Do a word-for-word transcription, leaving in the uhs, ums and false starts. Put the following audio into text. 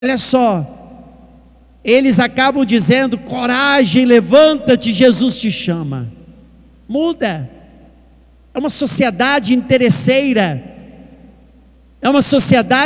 Olha só, eles acabam dizendo: coragem, levanta-te, Jesus te chama. Muda. É uma sociedade interesseira, é uma sociedade